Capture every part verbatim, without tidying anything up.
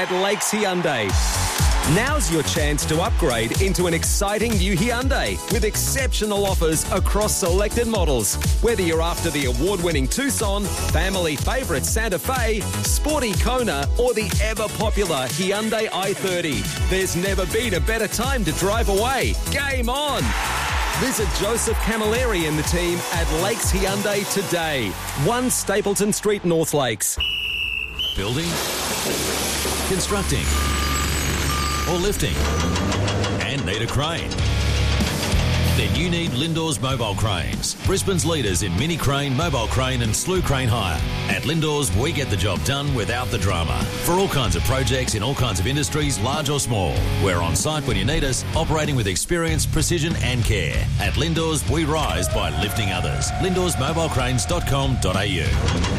at Lakes Hyundai. Now's your chance to upgrade into an exciting new Hyundai with exceptional offers across selected models. Whether you're after the award-winning Tucson, family favourite Santa Fe, sporty Kona, or the ever-popular Hyundai i thirty, there's never been a better time to drive away. Game on! Visit Joseph Camilleri and the team at Lakes Hyundai today. one Stapleton Street, North Lakes. Building, constructing, or lifting, and need a crane? Then you need Lindor's Mobile Cranes, Brisbane's leaders in mini crane, mobile crane and slew crane hire. At Lindor's, we get the job done without the drama. For all kinds of projects in all kinds of industries, large or small. We're on site when you need us, operating with experience, precision and care. At Lindor's, we rise by lifting others. lindors mobile cranes dot com dot a u.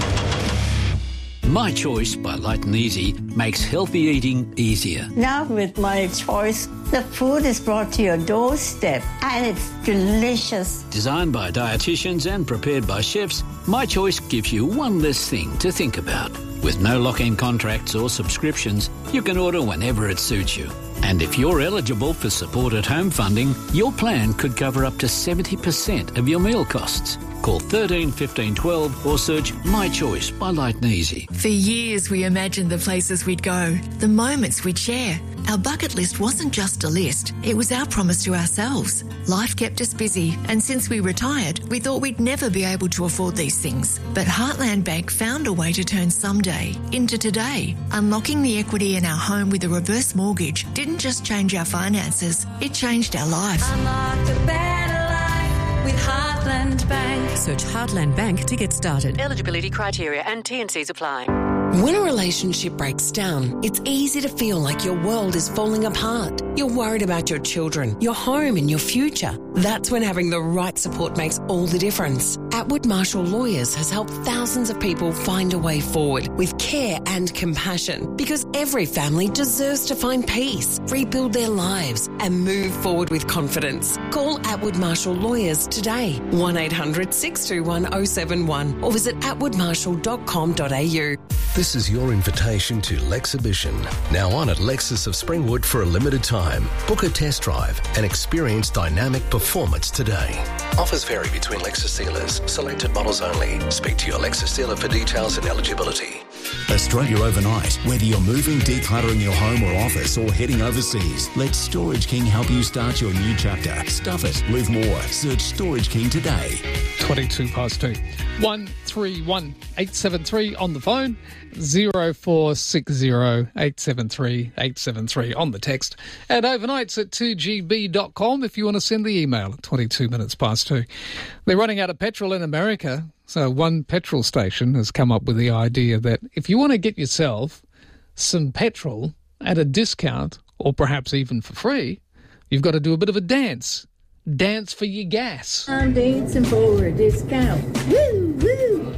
My Choice by Light and Easy makes healthy eating easier. Now with My Choice, the food is brought to your doorstep and it's delicious. Designed by dietitians and prepared by chefs, My Choice gives you one less thing to think about. With no lock-in contracts or subscriptions, you can order whenever it suits you. And if you're eligible for Support at Home funding, your plan could cover up to seventy percent of your meal costs. Call thirteen fifteen twelve or search My Choice by Light and Easy. For years we imagined the places we'd go, the moments we'd share. Our bucket list wasn't just a list, it was our promise to ourselves. Life kept us busy, and since we retired, we thought we'd never be able to afford these things. But Heartland Bank found a way to turn someday into today. Unlocking the equity in our home with a reverse mortgage didn't just change our finances, it changed our lives. Unlock a better life with Heartland Bank. Search Heartland Bank to get started. Eligibility criteria and T and Cs apply. When a relationship breaks down, it's easy to feel like your world is falling apart. You're worried about your children, your home and your future. That's when having the right support makes all the difference. Atwood Marshall Lawyers has helped thousands of people find a way forward with care and compassion, because every family deserves to find peace, rebuild their lives and move forward with confidence. Call Atwood Marshall Lawyers today, one eight hundred six two one oh seven one, or visit atwood marshall dot com dot a u. This is your invitation to Lexhibition, now on at Lexus of Springwood for a limited time. Book a test drive and experience dynamic performance today. Offers vary between Lexus dealers. Selected models only. Speak to your Lexus dealer for details and eligibility. Australia overnight. Whether you're moving, decluttering your home or office, or heading overseas, let Storage King help you start your new chapter. Stuff it. Live more. Search Storage King today. twenty-two past two. one three one eight seven three on the phone. zero four six zero eight seven three eight seven three on the text. And overnights at two g b dot com if you want to send the email at twenty-two minutes past two. They're running out of petrol in America, so one petrol station has come up with the idea that if you want to get yourself some petrol at a discount, or perhaps even for free, you've got to do a bit of a dance. Dance for your gas. I'm dancing for a discount. Woo, woo.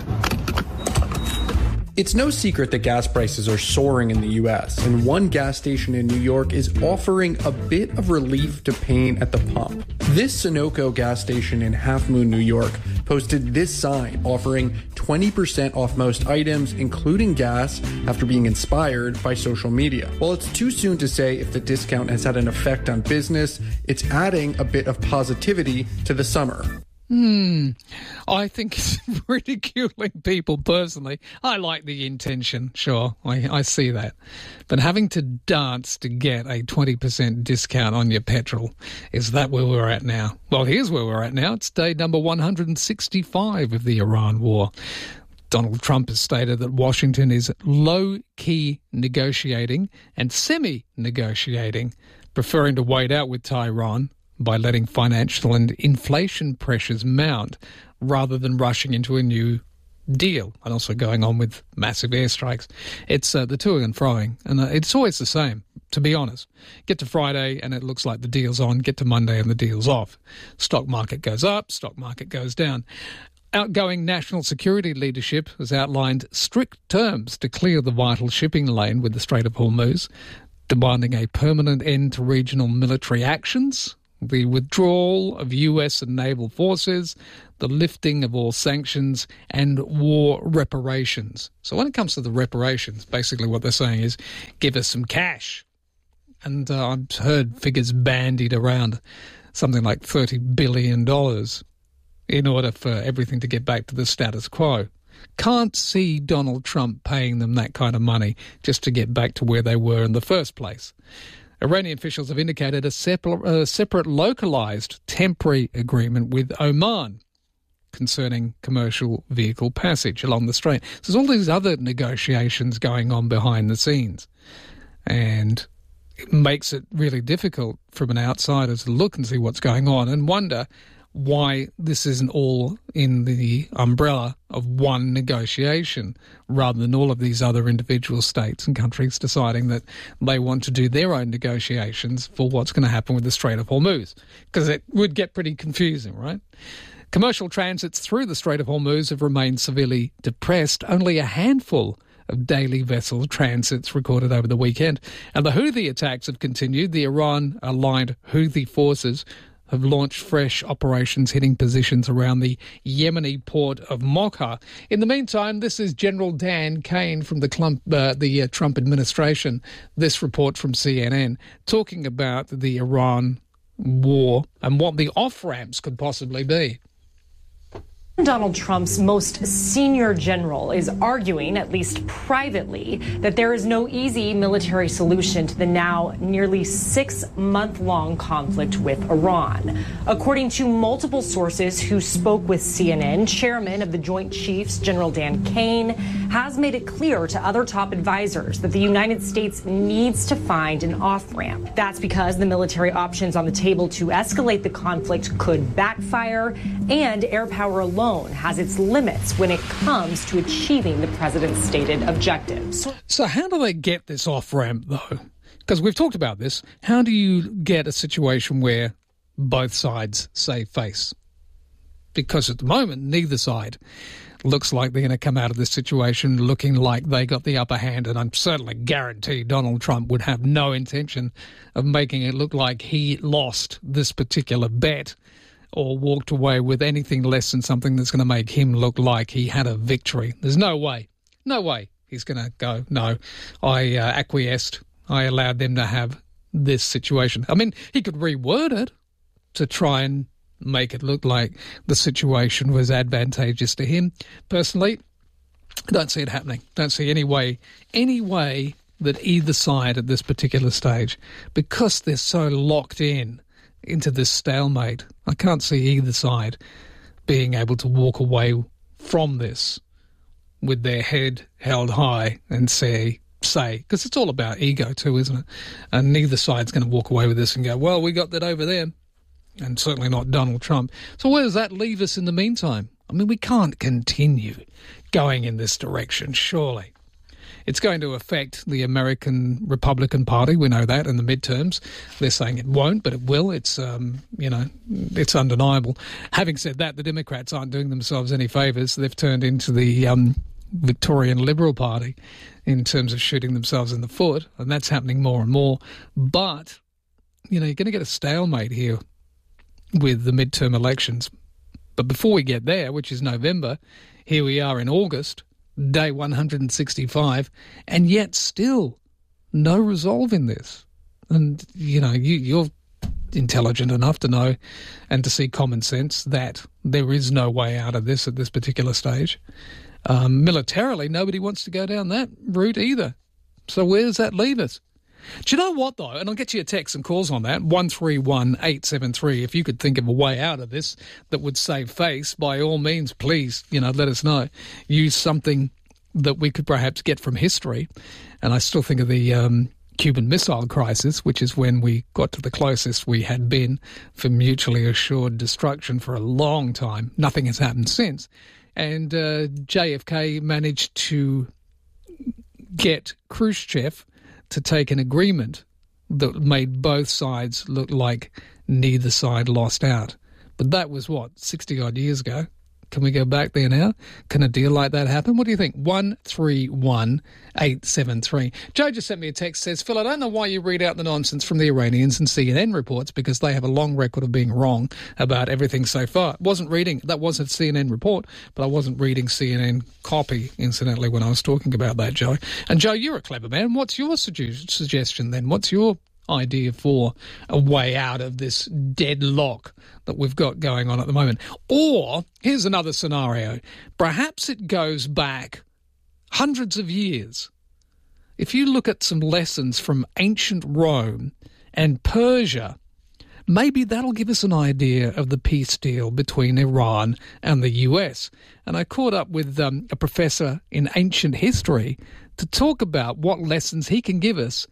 It's no secret that gas prices are soaring in the U S, and one gas station in New York is offering a bit of relief to pain at the pump. This Sunoco gas station in Half Moon, New York, posted this sign offering twenty percent off most items, including gas, after being inspired by social media. While it's too soon to say if the discount has had an effect on business, it's adding a bit of positivity to the summer. Hmm, I think it's ridiculing people personally. I like the intention, sure, I, I see that. But having to dance to get a twenty percent discount on your petrol, is that where we're at now? Well, here's where we're at now. It's day number one hundred sixty-five of the Iran war. Donald Trump has stated that Washington is low-key negotiating and semi-negotiating, preferring to wait out with Tehran by letting financial and inflation pressures mount rather than rushing into a new deal, and also going on with massive airstrikes. It's uh, the toing and froing, and uh, it's always the same, to be honest. Get to Friday and it looks like the deal's on, get to Monday and the deal's off. Stock market goes up, stock market goes down. Outgoing national security leadership has outlined strict terms to clear the vital shipping lane with the Strait of Hormuz, demanding a permanent end to regional military actions, the withdrawal of U S and naval forces, the lifting of all sanctions, and war reparations. So when it comes to the reparations, basically what they're saying is, give us some cash. And uh, I've heard figures bandied around, something like thirty billion dollars in order for everything to get back to the status quo. Can't see Donald Trump paying them that kind of money just to get back to where they were in the first place. Iranian officials have indicated a separate, uh, separate localised temporary agreement with Oman concerning commercial vehicle passage along the strait. So there's all these other negotiations going on behind the scenes. And it makes it really difficult from an outsider to look and see what's going on and wonder why this isn't all in the umbrella of one negotiation rather than all of these other individual states and countries deciding that they want to do their own negotiations for what's going to happen with the Strait of Hormuz, because it would get pretty confusing, right? Commercial transits through the Strait of Hormuz have remained severely depressed. Only a handful of daily vessel transits recorded over the weekend. And the Houthi attacks have continued. The Iran-aligned Houthi forces have launched fresh operations hitting positions around the Yemeni port of Mocha. In the meantime, this is General Dan Kane from the, Clump, uh, the uh, Trump administration. This report from C N N talking about the Iran war and what the off-ramps could possibly be. Donald Trump's most senior general is arguing, at least privately, that there is no easy military solution to the now nearly six-month-long conflict with Iran. According to multiple sources who spoke with C N N, chairman of the Joint Chiefs, General Dan Kane, has made it clear to other top advisors that the United States needs to find an off-ramp. That's because the military options on the table to escalate the conflict could backfire, and air power alone has its limits when it comes to achieving the president's stated objectives. So how do they get this off-ramp, though? Because we've talked about this. How do you get a situation where both sides save face? Because at the moment, neither side looks like they're going to come out of this situation looking like they got the upper hand, and I'm certainly guarantee Donald Trump would have no intention of making it look like he lost this particular bet or walked away with anything less than something that's going to make him look like he had a victory. There's no way, no way he's going to go, no, I uh, acquiesced, I allowed them to have this situation. I mean, he could reword it to try and make it look like the situation was advantageous to him. Personally, I don't see it happening. Don't see any way, any way that either side at this particular stage, because they're so locked in into this stalemate, I can't see either side being able to walk away from this with their head held high and say, say, because it's all about ego too, isn't it? And neither side's going to walk away with this and go, well, we got that over there, and certainly not Donald Trump. So where does that leave us in the meantime? I mean, we can't continue going in this direction, surely. It's going to affect the American Republican Party. We know that in the midterms. They're saying it won't, but it will. It's, um, you know, it's undeniable. Having said that, the Democrats aren't doing themselves any favours. They've turned into the um, Victorian Liberal Party in terms of shooting themselves in the foot, and that's happening more and more. But, you know, you're going to get a stalemate here with the midterm elections. But before we get there, which is November, here we are in August, day one hundred sixty-five, and yet still no resolve in this. And, you know, you, you're intelligent enough to know and to see common sense that there is no way out of this at this particular stage. Um, militarily, nobody wants to go down that route either. So where does that leave us? Do you know what, though? And I'll get you a text and calls on that, one three one eight seven three. If you could think of a way out of this that would save face, by all means, please, you know, let us know. Use something that we could perhaps get from history. And I still think of the um, Cuban Missile Crisis, which is when we got to the closest we had been for mutually assured destruction for a long time. Nothing has happened since. And uh, J F K managed to get Khrushchev to take an agreement that made both sides look like neither side lost out. But that was, what, sixty-odd years ago? Can we go back there now? Can a deal like that happen? What do you think? one three one eight seven three. Joe just sent me a text, says, Phil, I don't know why you read out the nonsense from the Iranians and C N N reports because they have a long record of being wrong about everything so far. Wasn't reading, that was a C N N report, but I wasn't reading C N N copy, incidentally, when I was talking about that, Joe. And Joe, you're a clever man. What's your sugge- suggestion then? What's your idea for a way out of this deadlock that we've got going on at the moment? Or here's another scenario. Perhaps it goes back hundreds of years. If you look at some lessons from ancient Rome and Persia, maybe that'll give us an idea of the peace deal between Iran and the U S. And I caught up with um, a professor in ancient history to talk about what lessons he can give us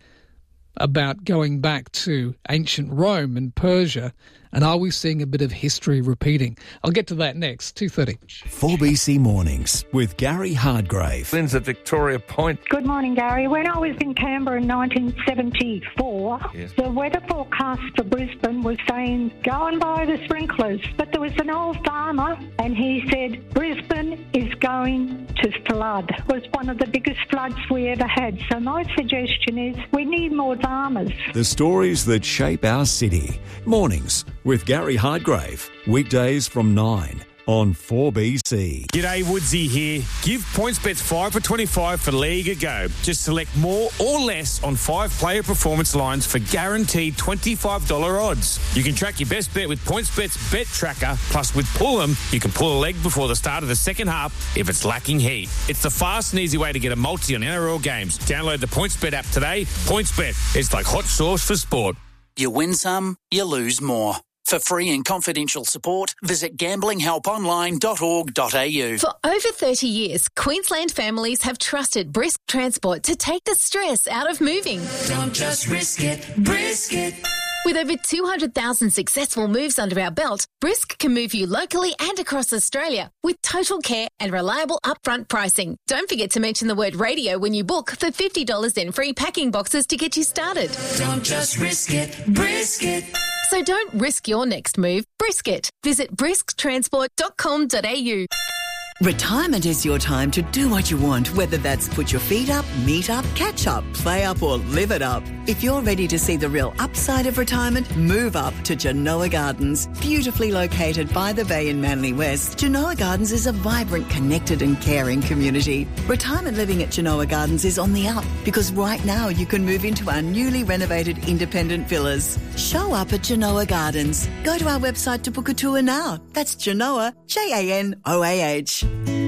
about going back to ancient Rome and Persia, and are we seeing a bit of history repeating? I'll get to that next, two thirty. four B C Mornings with Gary Hardgrave. Lynn's at Victoria Point. Good morning, Gary. When I was in Canberra in nineteen seventy-four, yes. the weather forecast for Brisbane was saying, go and buy the sprinklers. But there was an old farmer, and he said, Brisbane is going to flood. It was one of the biggest floods we ever had. So my suggestion is we need more farmers. The stories that shape our city. Mornings with Gary Hardgrave. Weekdays from nine on four B C. G'day, Woodsy here. Give PointsBet five for twenty-five for League a go. Just select more or less on five player performance lines for guaranteed twenty-five dollars odds. You can track your best bet with PointsBet's Bet Tracker. Plus, with Pull'em, you can pull a leg before the start of the second half if it's lacking heat. It's the fast and easy way to get a multi on N R L games. Download the PointsBet app today. PointsBet, it's like hot sauce for sport. You win some, you lose more. For free and confidential support, visit gambling help online dot org dot a u. For over thirty years, Queensland families have trusted Brisk Transport to take the stress out of moving. Don't just risk it, brisk it. With over two hundred thousand successful moves under our belt, Brisk can move you locally and across Australia with total care and reliable upfront pricing. Don't forget to mention the word radio when you book for fifty dollars in free packing boxes to get you started. Don't just risk it, brisk it. So don't risk your next move, brisk it. Visit brisk transport dot com dot a u. Retirement is your time to do what you want, whether that's put your feet up, meet up, catch up, play up or live it up. If you're ready to see the real upside of retirement, move up to Genoa Gardens. Beautifully located by the bay in Manly West, Genoa Gardens is a vibrant, connected and caring community. Retirement living at Genoa Gardens is on the up because right now you can move into our newly renovated independent villas. Show up at Genoa Gardens. Go to our website to book a tour now. That's Genoa, J A N O A H.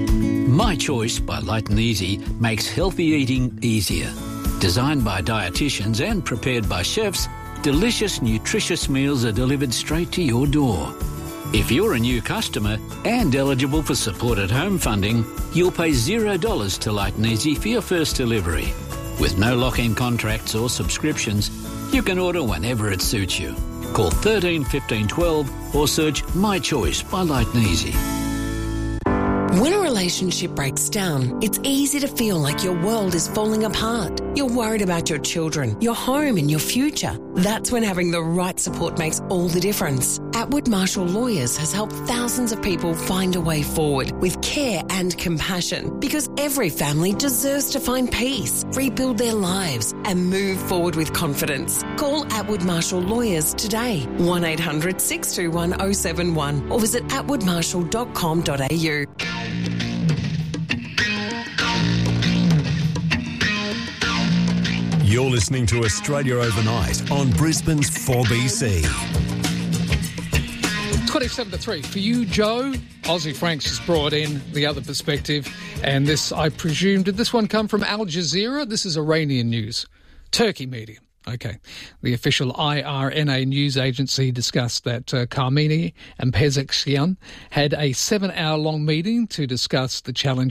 My Choice by Light and Easy makes healthy eating easier. Designed by dietitians and prepared by chefs, delicious, nutritious meals are delivered straight to your door. If you're a new customer and eligible for supported home funding, you'll pay zero dollars to Light and Easy for your first delivery. With no lock-in contracts or subscriptions, you can order whenever it suits you. Call thirteen fifteen twelve or search My Choice by Light and Easy. When a relationship breaks down, it's easy to feel like your world is falling apart. You're worried about your children, your home and your future. That's when having the right support makes all the difference. Atwood Marshall Lawyers has helped thousands of people find a way forward with care and compassion because every family deserves to find peace, rebuild their lives and move forward with confidence. Call Atwood Marshall Lawyers today, one eight hundred six two one oh seven one or visit atwood marshall dot com dot a u. You're listening to Australia Overnight on Brisbane's four B C. twenty-seven to three. For you, Joe, Aussie Franks has brought in the other perspective. And this, I presume, did this one come from Al Jazeera? This is Iranian news. Turkey media. Okay. The official I R N A news agency discussed that uh, Khamenei and Pezeshkian had a seven-hour-long meeting to discuss the challenges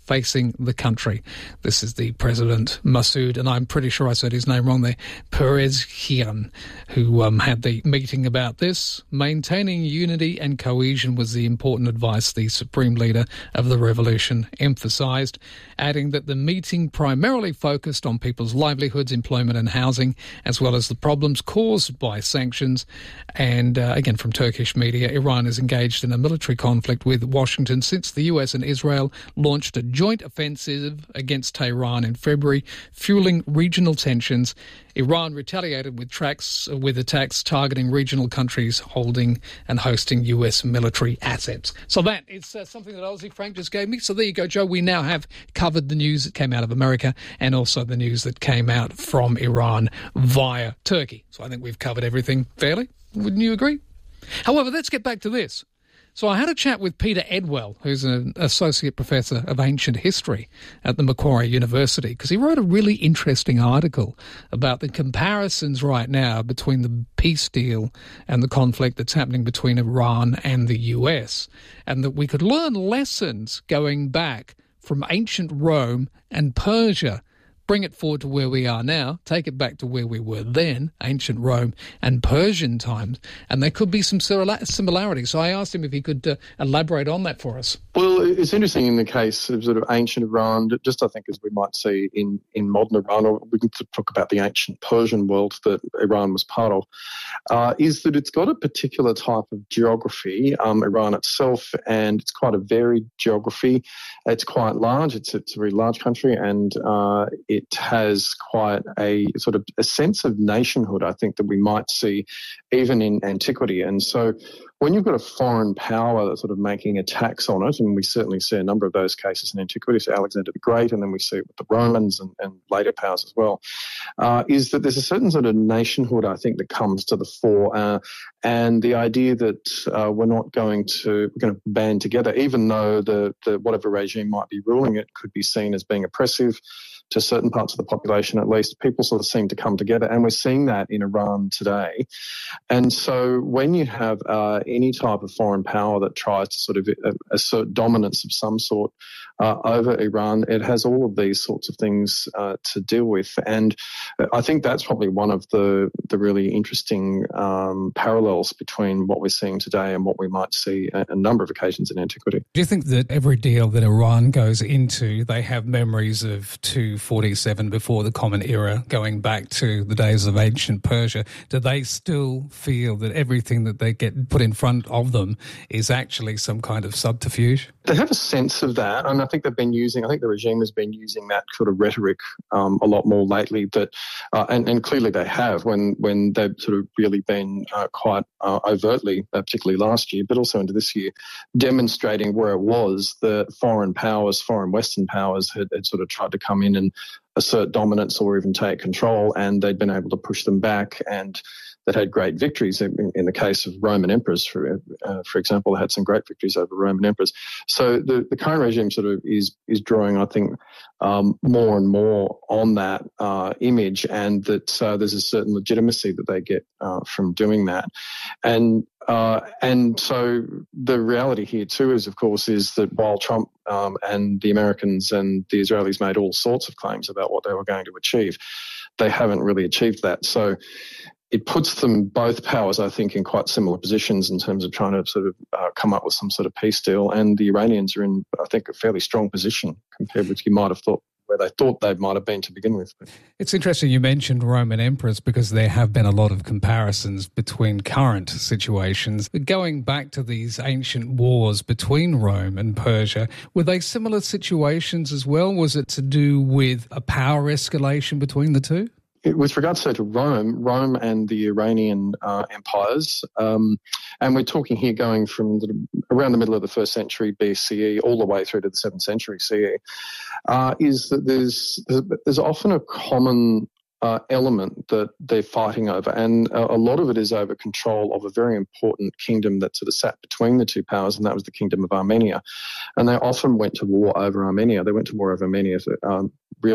facing the country. This is the President Masoud, and I'm pretty sure I said his name wrong there, Pezeshkian, who um, had the meeting about this. Maintaining unity and cohesion was the important advice the Supreme Leader of the revolution emphasised, adding that the meeting primarily focused on people's livelihoods, employment and housing, as well as the problems caused by sanctions. And uh, again, from Turkish media, Iran is engaged in a military conflict with Washington since the U S and Israel launched a joint offensive against Tehran in February, fueling regional tensions. Iran retaliated with, tracks, with attacks targeting regional countries holding and hosting U S military assets. So that is uh, something that Aussie Frank just gave me. So there you go, Joe. We now have covered the news that came out of America and also the news that came out from Iran via Turkey. So I think we've covered everything fairly. Wouldn't you agree? However, let's get back to this. So I had a chat with Peter Edwell, who's an associate professor of ancient history at the Macquarie University, because he wrote a really interesting article about the comparisons right now between the peace deal and the conflict that's happening between Iran and the U S, and that we could learn lessons going back from ancient Rome and Persia, bring it forward to where we are now, take it back to where we were then, ancient Rome and Persian times, and there could be some similarities. So I asked him if he could uh, elaborate on that for us. Well, it's interesting in the case of sort of ancient Iran, just I think as we might see in, in modern Iran, or we can talk about the ancient Persian world that Iran was part of, uh, is that it's got a particular type of geography, um, Iran itself, and it's quite a varied geography. It's quite large. It's, it's a very large country, and uh, it It has quite a sort of a sense of nationhood, I think, that we might see even in antiquity. And so when you've got a foreign power that's sort of making attacks on it, and we certainly see a number of those cases in antiquity, so Alexander the Great, and then we see it with the Romans and, and later powers as well, uh, is that there's a certain sort of nationhood, I think, that comes to the fore. Uh, and the idea that uh, we're not going to, we're going to band together, even though the, the whatever regime might be ruling it could be seen as being oppressive to certain parts of the population at least, people sort of seem to come together, and we're seeing that in Iran today. And so when you have uh, any type of foreign power that tries to sort of uh, assert dominance of some sort uh, over Iran, it has all of these sorts of things uh, to deal with. And I think that's probably one of the, the really interesting um, parallels between what we're seeing today and what we might see a, a number of occasions in antiquity. Do you think that every deal that Iran goes into, they have memories of two forty-seven before the Common Era, going back to the days of ancient Persia? Do they still feel that everything that they get put in front of them is actually some kind of subterfuge? They have a sense of that, and I think they've been using, I think the regime has been using that sort of rhetoric um, a lot more lately, that, uh, and, and clearly they have, when, when they've sort of really been uh, quite uh, overtly, uh, particularly last year, but also into this year, demonstrating where it was that foreign powers, foreign Western powers had, had sort of tried to come in and assert dominance or even take control, and they'd been able to push them back, and that had great victories. In, in the case of Roman emperors, for uh, for example, they had some great victories over Roman emperors. So the, the current regime sort of is is drawing, I think, um, more and more on that uh, image, and that uh, there's a certain legitimacy that they get uh, from doing that. And uh, and so the reality here too is, of course, is that while Trump um, and the Americans and the Israelis made all sorts of claims about what they were going to achieve, they haven't really achieved that. So it puts them, both powers, I think, in quite similar positions in terms of trying to sort of uh, come up with some sort of peace deal. And the Iranians are in, I think, a fairly strong position compared with you might have thought, where they thought they might have been to begin with. It's interesting you mentioned Roman emperors, because there have been a lot of comparisons between current situations. Going back to these ancient wars between Rome and Persia, were they similar situations as well? Was it to do with a power escalation between the two? With regards to Rome, Rome and the Iranian uh, empires, um, and we're talking here going from the, around the middle of the first century B C E all the way through to the seventh century C E, uh, is that there's there's often a common uh, element that they're fighting over, and a, a lot of it is over control of a very important kingdom that sort of sat between the two powers, and that was the Kingdom of Armenia. And they often went to war over Armenia. They went to war over Armenia, um, really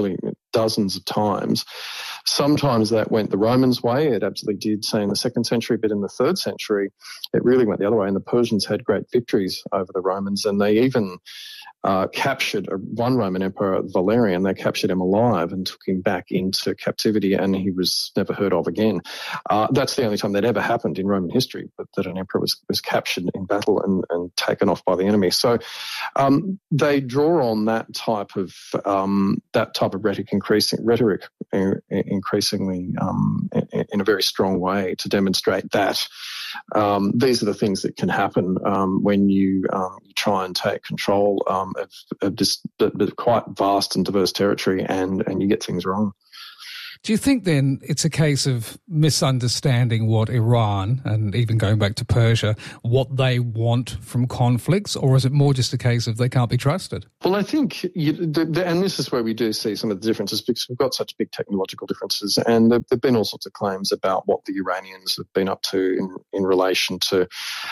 dozens of times. Sometimes that went the Romans' way. It absolutely did, say, in the second century, but in the third century, it really went the other way, and the Persians had great victories over the Romans, and they even uh, captured a, one Roman emperor, Valerian. They captured him alive and took him back into captivity, and he was never heard of again. Uh, that's the only time that ever happened in Roman history, but that an emperor was, was captured in battle and, and taken off by the enemy. So um, they draw on that type of um, that type of rhetoric, increasing rhetoric, uh, increasingly um, in, in a very strong way to demonstrate that um, these are the things that can happen um, when you, um, you try and take control um, of, of this quite vast and diverse territory, and, and you get things wrong. Do you think then it's a case of misunderstanding what Iran, and even going back to Persia, what they want from conflicts, or is it more just a case of they can't be trusted? Well, I think, you, the, the, and this is where we do see some of the differences, because we've got such big technological differences, and there have been all sorts of claims about what the Iranians have been up to in, in relation to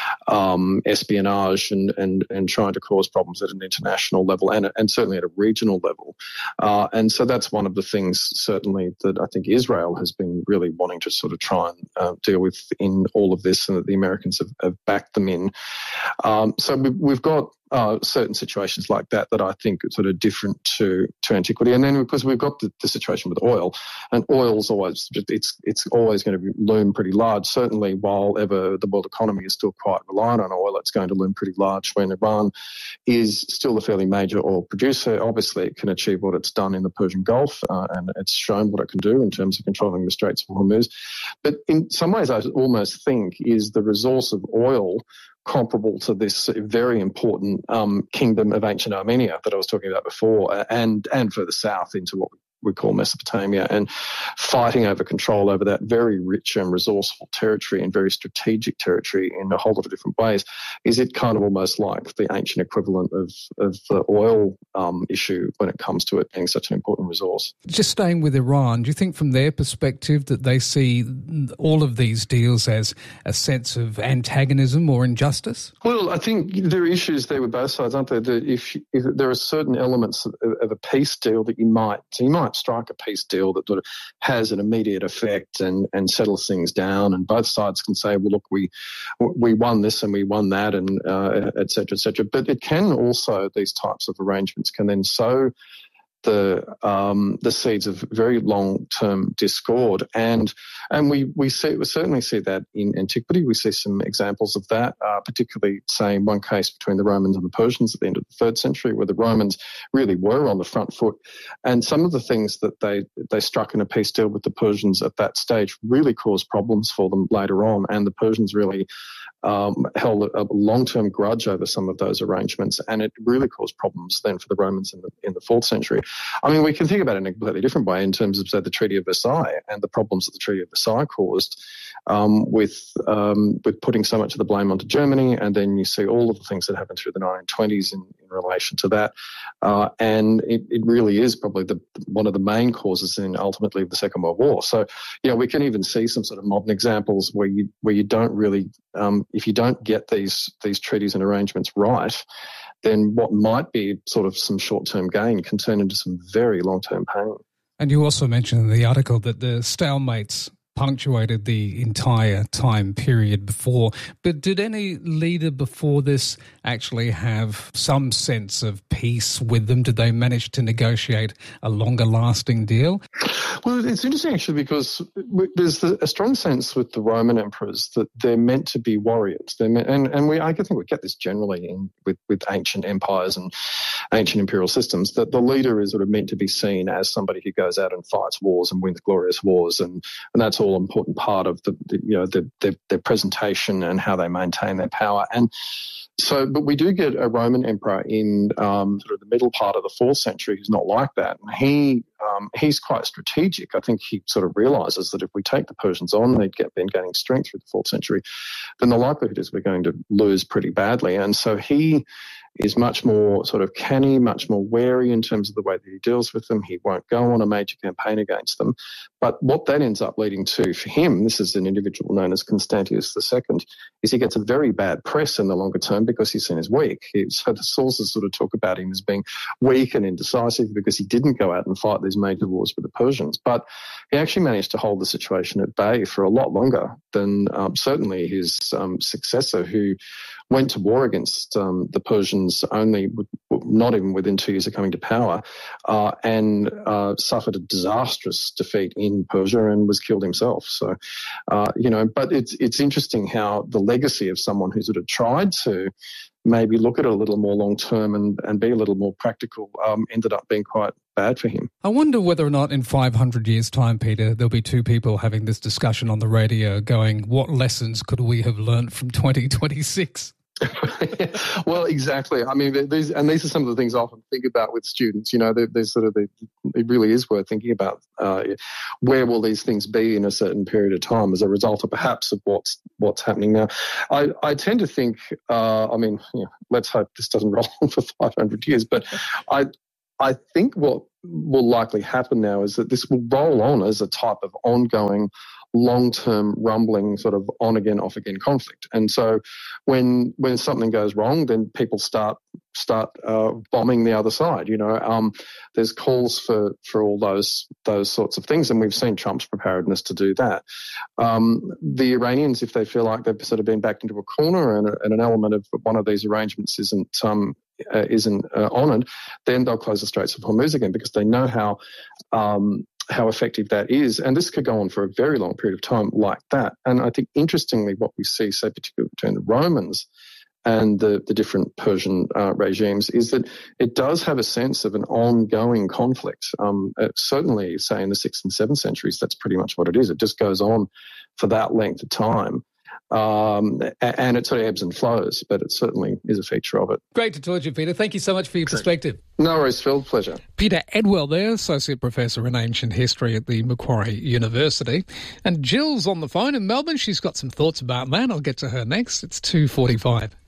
um, espionage and, and, and trying to cause problems at an international level and, and certainly at a regional level. Uh, and so that's one of the things, certainly, that I think Israel has been really wanting to sort of try and uh, deal with in all of this, and that the Americans have, have backed them in. Um, so we, we've got uh, certain situations like that that I think are sort of different to, to antiquity. And then because we've got the, the situation with oil, and oil's always, it's it's always going to be, loom pretty large. Certainly while ever the world economy is still quite reliant on oil, it's going to loom pretty large. When Iran is still a fairly major oil producer, obviously it can achieve what it's done in the Persian Gulf, uh, and it's shown what it can do in terms of controlling the Straits of Hormuz. But in some ways I almost think is the resource of oil comparable to this very important um, kingdom of ancient Armenia that I was talking about before, and and further south into what we call Mesopotamia, and fighting over control over that very rich and resourceful territory and very strategic territory in a whole lot of different ways. Is it kind of almost like the ancient equivalent of, of the oil um, issue when it comes to it being such an important resource? Just staying with Iran, do you think from their perspective that they see all of these deals as a sense of antagonism or injustice? Well, I think there are issues there with both sides, aren't there? That if, if there are certain elements of, of a peace deal that you might, so you might strike a peace deal that sort of has an immediate effect and, and settles things down, and both sides can say, well, look, we we won this and we won that, and uh, et cetera, et cetera. But it can also, these types of arrangements can then sow the um, the seeds of very long-term discord, and and we we see we certainly see that in antiquity. We see some examples of that, uh, particularly, say, in one case between the Romans and the Persians at the end of the third century, where the Romans really were on the front foot, and some of the things that they they struck in a peace deal with the Persians at that stage really caused problems for them later on, and the Persians really Um, held a, a long-term grudge over some of those arrangements, and it really caused problems then for the Romans in the in the fourth century. I mean, we can think about it in a completely different way in terms of, say, the Treaty of Versailles and the problems that the Treaty of Versailles caused um, with um, with putting so much of the blame onto Germany, and then you see all of the things that happened through the nineteen twenties in, in relation to that, uh, and it, it really is probably the one of the main causes in ultimately of the Second World War. So, yeah, we can even see some sort of modern examples where you where you don't really um, if you don't get these these treaties and arrangements right, then what might be sort of some short-term gain can turn into some very long-term pain. And you also mentioned in the article that the stalemates punctuated the entire time period before. But did any leader before this actually have some sense of peace with them? Did they manage to negotiate a longer lasting deal? Well, it's interesting actually, because there's a strong sense with the Roman emperors that they're meant to be warriors. They're meant, and, and we, I think we get this generally in with, with ancient empires and ancient imperial systems, that the leader is sort of meant to be seen as somebody who goes out and fights wars and wins glorious wars, and, and that's all important part of the, the you know the, the, their presentation and how they maintain their power. And so, but we do get a Roman emperor in um, sort of the middle part of the fourth century who's not like that. And he um, he's quite strategic. I think he sort of realises that if we take the Persians on, they'd get been gaining strength through the fourth century, then the likelihood is we're going to lose pretty badly. And so he is much more sort of canny, much more wary in terms of the way that he deals with them. He won't go on a major campaign against them. But what that ends up leading to for him, this is an individual known as Constantius the Second, is he gets a very bad press in the longer term because he's seen as weak. He, so the sources sort of talk about him as being weak and indecisive because he didn't go out and fight these major wars with the Persians. But he actually managed to hold the situation at bay for a lot longer than um, certainly his um, successor, who went to war against um, the Persians only, not even within two years of coming to power, uh, and uh, suffered a disastrous defeat in Persia and was killed himself. So, uh, you know, but it's it's interesting how the legacy of someone who sort of tried to maybe look at it a little more long term and, and be a little more practical um, ended up being quite bad for him. I wonder whether or not in five hundred years' time, Peter, there'll be two people having this discussion on the radio going, what lessons could we have learnt from twenty twenty-six? Well, exactly. I mean, these and these are some of the things I often think about with students. You know, there's sort of the, it really is worth thinking about uh, where will these things be in a certain period of time as a result of perhaps of what's what's happening now. I, I tend to think. Uh, I mean, you know, let's hope this doesn't roll on for five hundred years. But I I think what will likely happen now is that this will roll on as a type of ongoing, long-term rumbling sort of on-again, off-again conflict. And so when when something goes wrong, then people start start uh, bombing the other side. You know, um, there's calls for, for all those those sorts of things, and we've seen Trump's preparedness to do that. Um, the Iranians, if they feel like they've sort of been backed into a corner and, a, and an element of one of these arrangements isn't um, uh, isn't uh, honoured, then they'll close the Straits of Hormuz again because they know how um, how effective that is. And this could go on for a very long period of time like that. And I think, interestingly, what we see, say, particularly between the Romans and the, the different Persian uh, regimes, is that it does have a sense of an ongoing conflict. Um, uh, certainly, say, in the sixth and seventh centuries, that's pretty much what it is. It just goes on for that length of time. Um, and it sort of ebbs and flows, but it certainly is a feature of it. Great to talk to you, Peter. Thank you so much for your perspective. No worries, Phil. Pleasure. Peter Edwell there, Associate Professor in Ancient History at the Macquarie University. And Jill's on the phone in Melbourne. She's got some thoughts about that. I'll get to her next. It's two forty-five.